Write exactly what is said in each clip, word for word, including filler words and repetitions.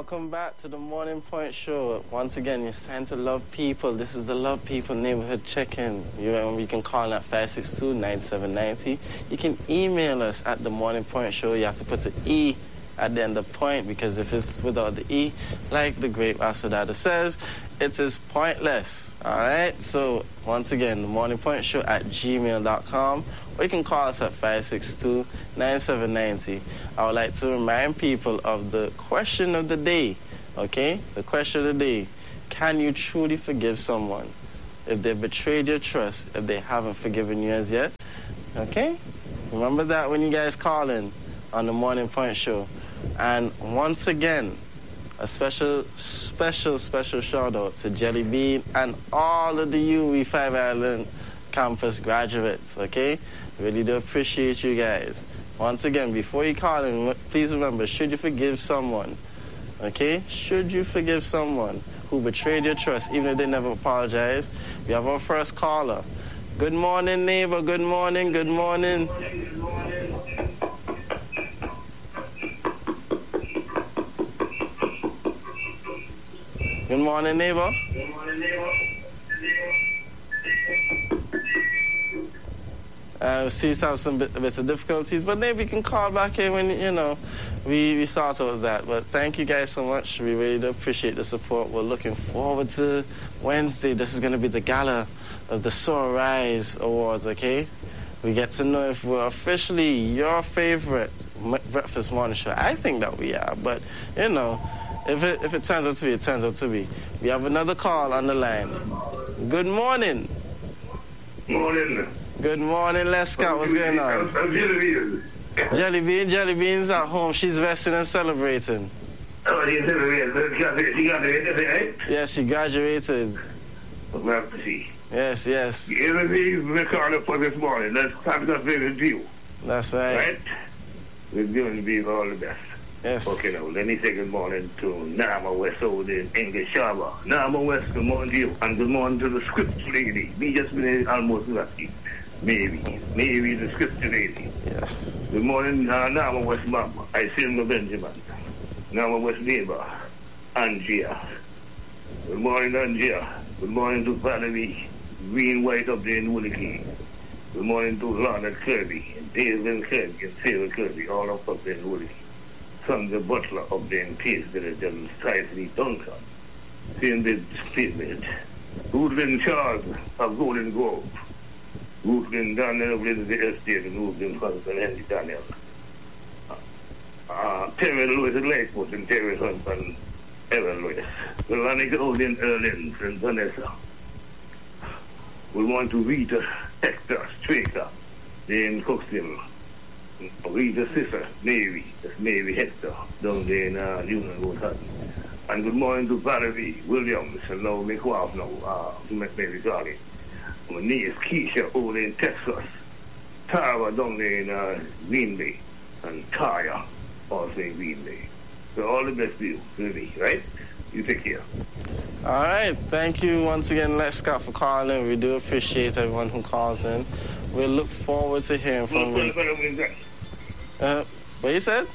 Welcome back to the Morning Point Show. Once again, it's time to love people. This is the Love People Neighborhood Check-In. You, you can call at five six two, nine seven nine zero. You can email us at the Morning Point Show. You have to put an E at the end of point, because if it's without the E, like the great Asodada says, it is pointless. All right? So, once again, the Morning Point Show at gmail dot com. Or you can call us at five six two, nine seven nine zero. I would like to remind people of the question of the day, okay? The question of the day. Can you truly forgive someone if they betrayed your trust, if they haven't forgiven you as yet? Okay? Remember that when you guys call in on the Morning Point Show. And once again, a special, special, special shout-out to Jelly Bean and all of the U W I Five Island campus graduates, okay? Really do appreciate you guys. Once again, before you call in, please remember, should you forgive someone, okay? Should you forgive someone who betrayed your trust, even if they never apologized? We have our first caller. Good morning, neighbor. Good morning. Good morning. Good morning. Good morning, neighbor. Good morning, neighbor. Uh, we seem to have some bit, bits of difficulties, but maybe you can call back in when, you know, we, we sort out that. But thank you guys so much. We really do appreciate the support. We're looking forward to Wednesday. This is going to be the gala of the Soar Rise Awards, okay? We get to know if we're officially your favorite breakfast morning show. I think that we are, but, you know, if it, if it turns out to be, it turns out to be. We have another call on the line. Good morning. Morning. Good morning, Lescott. What's going on? Jelly Bean. Jelly Bean, Jelly Bean's at home. She's resting and celebrating. Oh, she's celebrating. She graduated, right? Yes, she graduated. Well, to see. Yes, yes. Everything's recorded for this morning. Let's have that very view. That's right. Right? We're giving Bean all the best. Yes. Okay, now, let me say good morning to Nama West over in English Harbour. Nama West, good morning to you. And good morning to the script lady. Me just been almost lucky. Maybe. Maybe the scripture lady. Yes. Good morning, uh, Nama West Mama. I see my Benjamin. Nama West neighbor, Angia. Good morning, Angia. Good morning to Valerie, Green White up there in Wooliki. Good morning to Lorna Kirby, and David Kirby, and Sarah Kirby, all up up there in Wooliki. Sandra Butler up there in Pace Village, and Cycling Duncan. Seeing the statement. Woodland Charles of Golden Grove. Woodland Daniel of the estate and Woodland Hunt and Henry Daniel. Uh, Terry Lewis at Lakewood and Terry Hunt and Evan Lewis. Veronica Odin Erlin and Vanessa. We want to Rita Hector Straker in Cookstill. Rita's sister, Mary. That's Mary Hector down there in uh, Newman Road Hut. And good morning to Valerie Williams and now McWalf now, uh, to Mary Garley. My niece Keisha over in Texas, Tara down there in uh, Green Bay, and Taya also in Green Bay. So all the best to you, really, right? You take care. All right. Thank you once again, Les Scott, for calling. We do appreciate everyone who calls in. We look forward to hearing from you. Uh, what you said?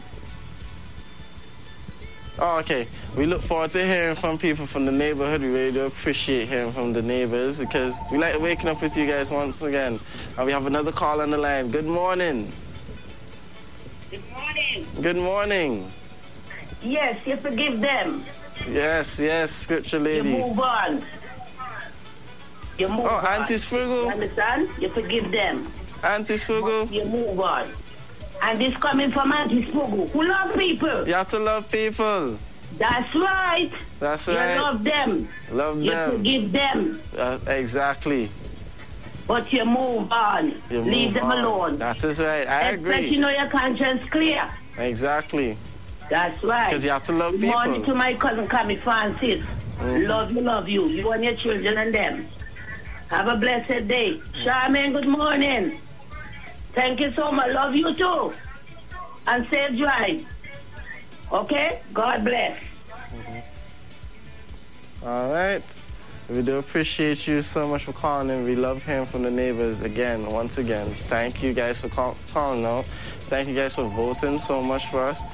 Oh, okay. We look forward to hearing from people from the neighborhood. We really do appreciate hearing from the neighbors because we like waking up with you guys once again. And we have another call on the line. Good morning. Good morning. Good morning. Yes, you forgive them. Yes, yes, scripture lady. You move on. You move oh, on. Oh, Auntie Sfugu. You understand? You forgive them. Auntie Sfugu. You move on. And this coming from Auntie Sfugu, who love people. You have to love people. That's right. That's right. You love them. Love you them. You forgive them. Uh, exactly. But you move on. You Leave move them on. alone. That is right. I Expect agree. you know your conscience clear. Exactly. That's right. Because you have to love Good people. Good morning to my cousin, Kami Francis. Mm. Love you, love you. You and your children and them. Have a blessed day. Charmaine, good morning. Thank you so much. Love you too. And safe drive. Okay? God bless. Mm-hmm. All right. We do appreciate you so much for calling in. We love hearing from the neighbors again, once again. Thank you guys for call- calling out. Thank you guys for voting so much for us.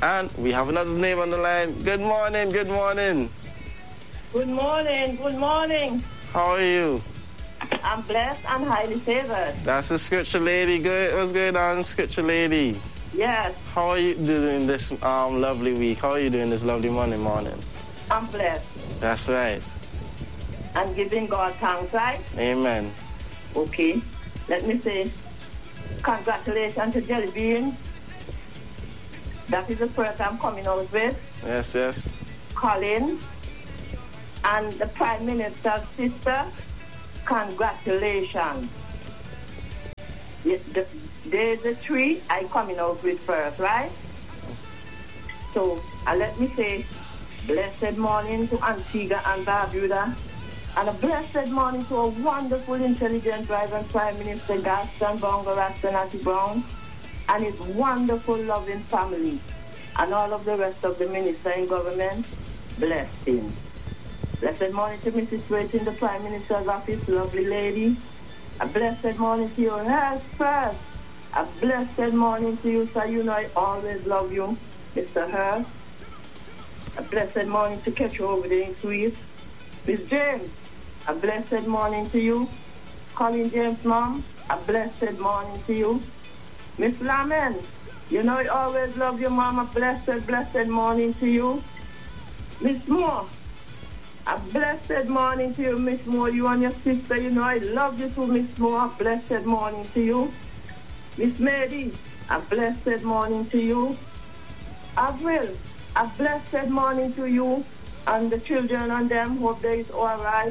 And we have another name on the line. Good morning, good morning. Good morning, good morning. How are you? I'm blessed and highly favored. That's the scripture lady. Good. What's going on, scripture lady? Yes. How are you doing this um, lovely week? How are you doing this lovely Monday morning? I'm blessed. That's right. And giving God thanks, right? Amen. Okay. Let me say, congratulations to Jelly Bean. That is the first I'm coming out with. Yes, yes. Colin. And the Prime Minister's sister, congratulations. Yes, the, there's the three I coming out with first, right? So, uh, let me say, blessed morning to Antigua and Barbuda, and a blessed morning to a wonderful, intelligent, vibrant Prime Minister Gaston Bongo Raston Brown, and his wonderful, loving family, and all of the rest of the minister in government. Bless him. Blessed morning to Missus Waite in the Prime Minister's office, lovely lady. A blessed morning to your health first. A blessed morning to you, sir. You know I always love you, Mister Hurst. A blessed morning to catch you over there in Sweet. Miss James, a blessed morning to you. Colin James' mom, a blessed morning to you. Miss Laman, you know I always love you, mom. A blessed, blessed morning to you. Miss Moore, a blessed morning to you, Miss Moore. You and your sister, you know I love you too, Miss Moore. A blessed morning to you. Miss Mary, a blessed morning to you. Avril, a blessed morning to you and the children and them. Hope they is all right.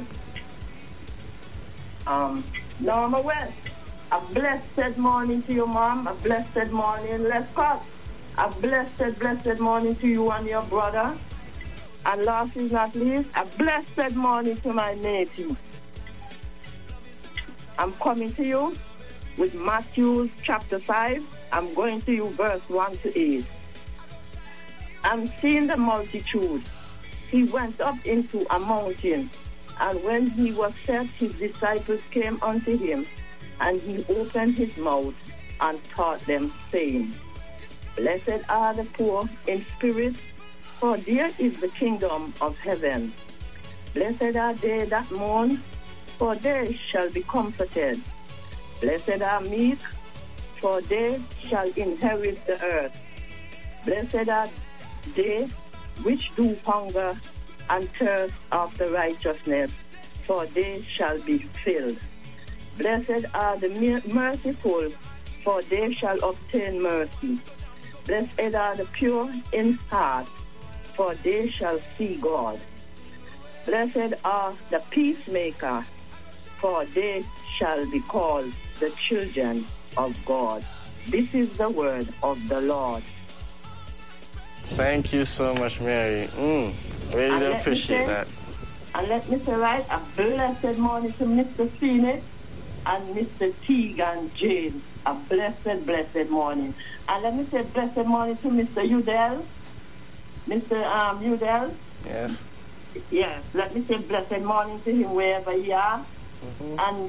Um, Norma West, a blessed morning to you, Mom. A blessed morning, Lescott. A blessed, blessed morning to you and your brother. And last is not least, a blessed morning to my nephew. I'm coming to you with Matthew chapter five. I'm going to you verse one to eight. And seeing the multitude, he went up into a mountain. And when he was set, his disciples came unto him, and he opened his mouth and taught them, saying, Blessed are the poor in spirit, for there is the kingdom of heaven. Blessed are they that mourn, for they shall be comforted. Blessed are meek, for they shall inherit the earth. Blessed are they which do hunger and thirst after righteousness, for they shall be filled. Blessed are the merciful, for they shall obtain mercy. Blessed are the pure in heart, for they shall see God. Blessed are the peacemaker, for they shall be called the children of God. This is the word of the Lord. Thank you so much, Mary. Mm, really do appreciate say, that. And let me say, right, a blessed morning to Mister Phoenix and Mister Teagan James. A blessed, blessed morning. And let me say blessed morning to Mister Udell. Mister Um, Udell. Yes. Yes, let me say blessed morning to him wherever he are. Mm-hmm. And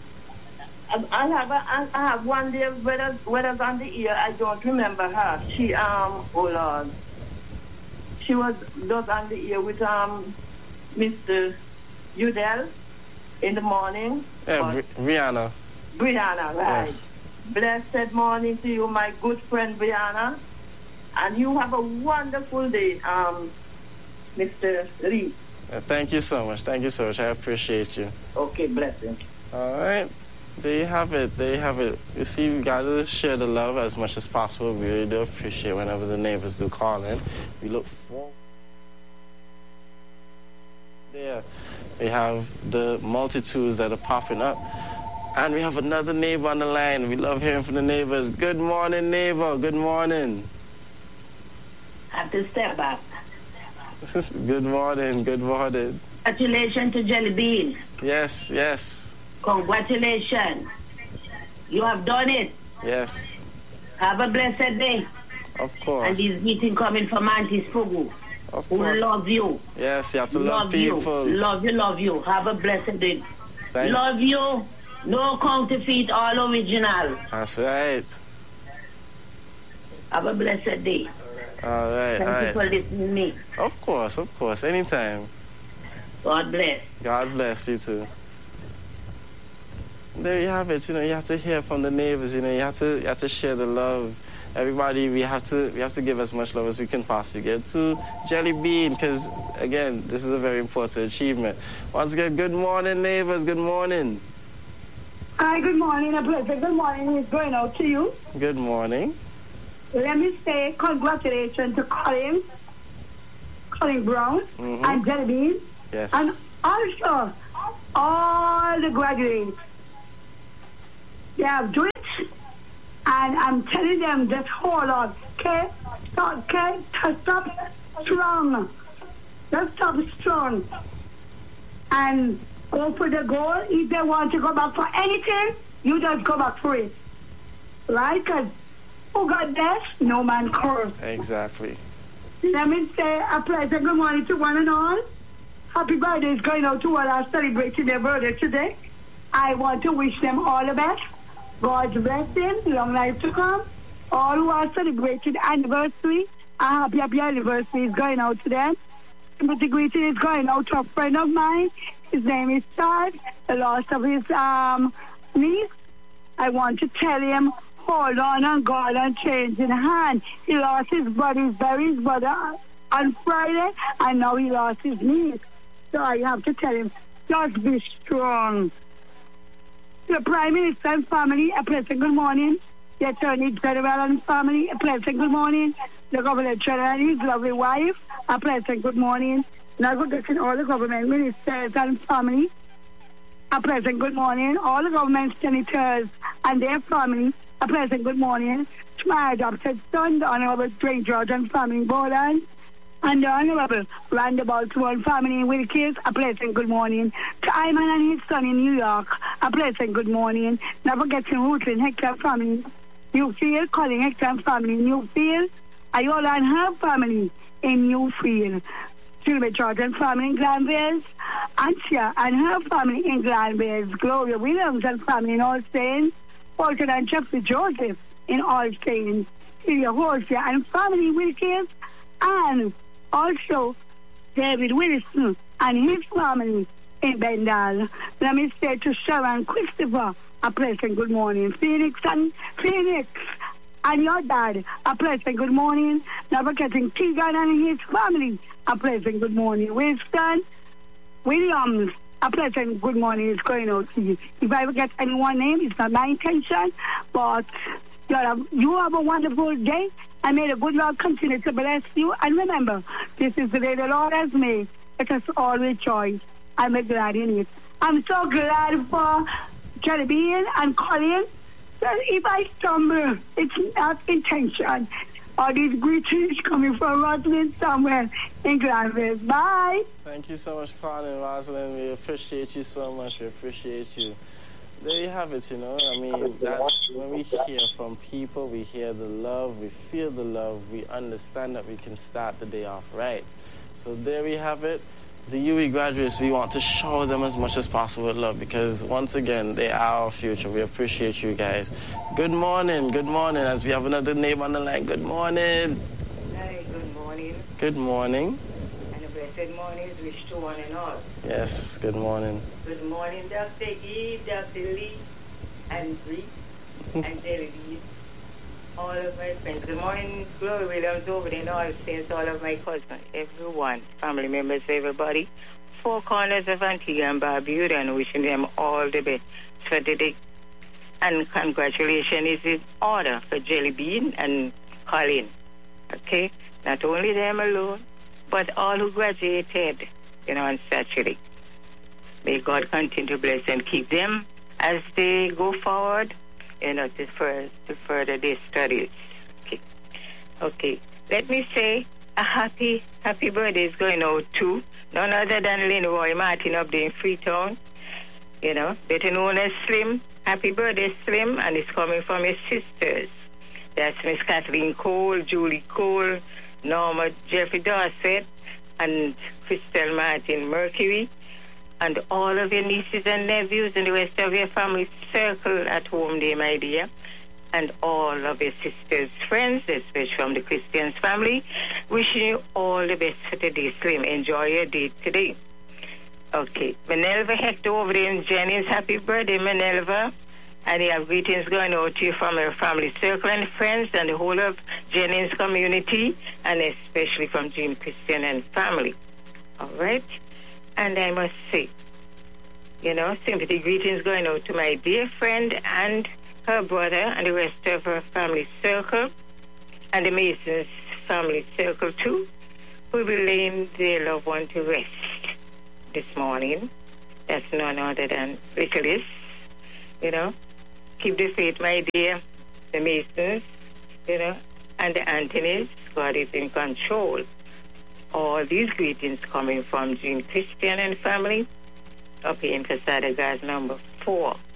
I have a, I have one day, whether whether on the ear, I don't remember her. She um oh Lord, she was those on the ear with um Mister Udell in the morning. Yeah, Bri- Brianna. Brianna, right? Yes. Blessed morning to you, my good friend Brianna, and you have a wonderful day, um, Mister Lee. Uh, thank you so much. Thank you so much. I appreciate you. Okay, blessing. All right. There you have it. There you have it. You see, we got to share the love as much as possible. We really do appreciate whenever the neighbors do call in. We look forward. There, we have the multitudes that are popping up. And we have another neighbor on the line. We love hearing from the neighbors. Good morning, neighbor. Good morning. I have to step back. Good morning. Good morning. Congratulations to Jelly Bean. Yes, yes. Congratulations. You have done it. Yes. Have a blessed day. Of course. And this meeting coming from Auntie Fugu. Of who course. love you. Yes, you have to love, love people. You. Love you, love you. Have a blessed day. Thank love you. No counterfeit, all original. That's right. Have a blessed day. All right, Thank all you right. for listening to me. Of course, of course. Anytime. God bless. God bless you too. There you have it. You know, you have to hear from the neighbors. You know, you have to you have to share the love. Everybody, we have to we have to give as much love as we can possibly get to Jelly Bean, because again, this is a very important achievement. Once again, good morning, neighbors. Good morning. Hi, good morning. A pleasure. Good morning is going out to you. Good morning. Let me say congratulations to Colin, Colin Brown, Mhm. and Jelly Bean, Yes. and also all the graduates. They have do it, and I'm telling them just hold on. Okay, stop, okay, stop strong. Just stop strong, and go for the goal. If they want to go back for anything, you just go back for it, right? Because who got blessed, no man curse. Exactly. Let me say a pleasant good morning to one and all. Happy birthday is going out to all are celebrating their birthday today. I want to wish them all the best. God's blessing, long life to come. All who are celebrating anniversary, a happy, happy anniversary is going out to them. Sympathy greeting is going out to a friend of mine. His name is Chad, the loss of his um, niece. I want to tell him, hold on and God and change in hand. He lost his brother, his buried his brother on Friday, and now he lost his niece. So I have to tell him, just be strong. To the Prime Minister and family, a pleasant good morning. The Attorney General and family, a pleasant good morning. The Governor General and his lovely wife, a pleasant good morning. Not forgetting all the government ministers and family, a pleasant good morning. All the government senators and their family, a pleasant good morning. To my adopted son, the Honorable Dwayne George and family, Boland, and the Honorable Randy Baltimore and family in Wilkes, a pleasant good morning. To Iman and his son in New York, a pleasant good morning. Never forgetting Ruthven Hector family, Newfield, Colin Hector and family, Newfield, Ayola and her family in Newfield. Sylvia George and family in Glanville, Antia and her family in Glanville, Gloria Williams and family in All Saints, Walter and Jeffrey Joseph in All Saints, Ilya Horsia and family in Wilkes, and also David Wilson and his family in Bendal. Let me say to Sharon Christopher, a pleasant good morning. Phoenix and Phoenix and your dad, a pleasant good morning. Not forgetting Keegan and his family, a pleasant good morning. Winston Williams, a pleasant good morning is going out to you. If I forget anyone's name, it's not my intention, but you have, you have a wonderful day, and may the good Lord continue to bless you. And remember, this is the day the Lord has made. Let us all rejoice and be glad in it. I'm so glad for Jelly Bean and Colin. That if I stumble, it's not intention. All these greetings coming from Rosalind somewhere in Glanville. Bye. Thank you so much, Colin, Rosalind. We appreciate you so much. We appreciate you. There you have it, you know. I mean, that's when we hear from people, we hear the love, we feel the love, we understand that we can start the day off right. So there we have it. The U E graduates, we want to shower them as much as possible with love because, once again, they are our future. We appreciate you guys. Good morning, good morning, as we have another name on the line. Good morning. Hi, good morning. Good morning. And a blessed morning is wished to one and all. Yes, good morning. Good morning, Doctor Eve, Doctor Lee, and Bree, and Jelly Bean. All of my friends. Good morning, Glory Williams over there, and all saints, all of my cousins, everyone, family members, everybody. Four corners of Antigua and Barbuda, and wishing them all the best for the day. And congratulations is in order for Jelly Bean and Colin. Okay? Not only them alone, but all who graduated, you know, on Saturday. May God continue to bless and keep them as they go forward, you know, to further, to further their studies. Okay. Okay. Let me say a happy, happy birthday is going out to none other than Leroy Martin up there in Freetown. You know, better known as Slim. Happy birthday, Slim, and it's coming from his sisters. That's Miss Kathleen Cole, Julie Cole, Norma Jeffrey Dorset, and Crystal Martin Mercury, and all of your nieces and nephews and the rest of your family circle at home there, my dear. and all of your sisters, friends, especially from the Christians family. Wishing you all the best for today, Slim. Enjoy your day today. Okay, Minerva Hector over there in Jennings. Happy birthday, Minerva. And you have greetings going out to you from your family circle and friends and the whole of Jennings community, and especially from Jean Christian and family. All right? And I must say, you know, sympathy greetings going out to my dear friend and her brother and the rest of her family circle, and the Masons family circle too, who will be laying their loved one to rest this morning. That's none other than Nicholas, you know. Keep the faith, my dear. The Masons, you know, and the Anthonys. God is in control. All these greetings coming from Jean Christian and family up here in Casada Guys number four.